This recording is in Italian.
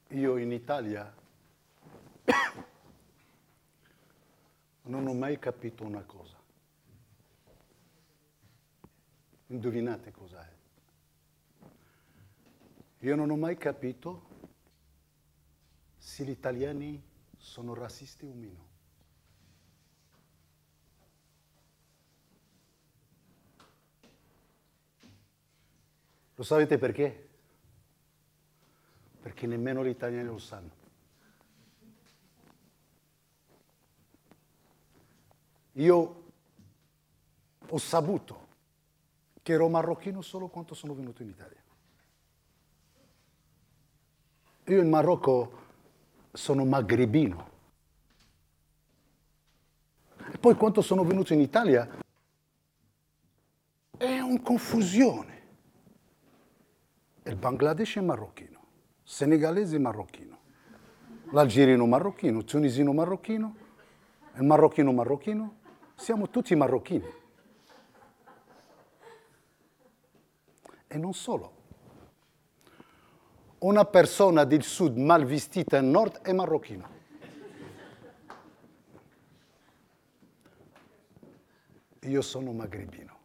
Io in Italia non ho mai capito una cosa. Indovinate cos'è? Io non ho mai capito se gli italiani sono razzisti o meno. Lo sapete perché? Perché nemmeno gli italiani lo sanno. Io ho saputo che ero marocchino solo quando sono venuto in Italia. Io in Marocco sono magrebino. E poi quando sono venuto in Italia è una confusione. Il Bangladesh è marocchino, il senegalese è marocchino, l'algerino marocchino, il tunisino marocchino, il marocchino marocchino, siamo tutti marocchini. E non solo. Una persona del sud mal vestita al nord è marocchina. Io sono magrebino.